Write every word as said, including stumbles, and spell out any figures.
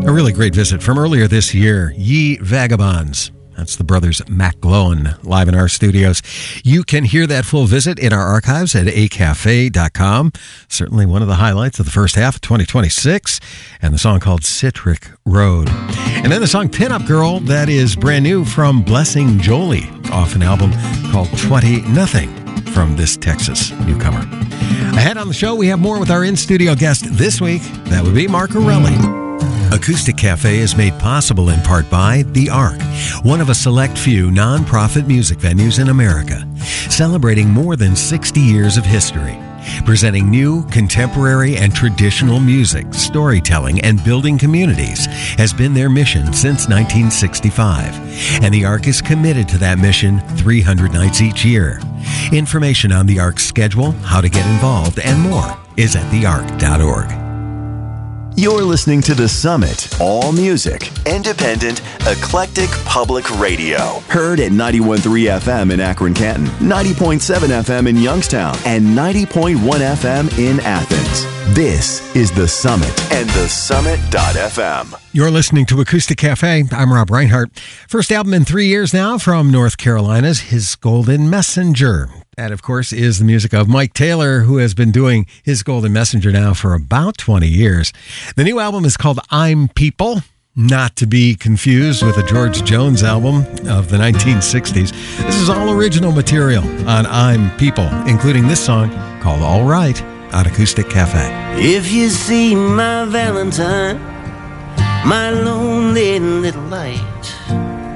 A really great visit from earlier this year, Ye Vagabonds. That's the brothers McGloin live in our studios. You can hear that full visit in our archives at a cafe dot com. Certainly one of the highlights of the first half of twenty twenty-six, and the song called Citric Road. And then the song Pin-Up Girl, that is brand new from Blessing Jolie, off an album called twenty nothing from this Texas newcomer. Ahead on the show, we have more with our in-studio guest this week. That would be Mark Corelli. Acoustic Cafe is made possible in part by The Ark, one of a select few non-profit music venues in America, celebrating more than sixty years of history. Presenting new, contemporary, and traditional music, storytelling, and building communities has been their mission since nineteen sixty-five. And The Ark is committed to that mission three hundred nights each year. Information on The Ark's schedule, how to get involved, and more is at the ark dot org. You're listening to The Summit, all music, independent, eclectic public radio. Heard at ninety-one point three F M in Akron-Canton, ninety point seven F M in Youngstown, and ninety point one F M in Athens. This is The Summit and the summit dot f m. You're listening to Acoustic Cafe. I'm Rob Reinhart. First album in three years now from North Carolina's His Golden Messenger. That, of course, is the music of Mike Taylor, who has been doing His Golden Messenger now for about twenty years. The new album is called I'm People, not to be confused with a George Jones album of the nineteen sixties. This is all original material on I'm People, including this song called All Right on Acoustic Cafe. If you see my Valentine, my lonely little light,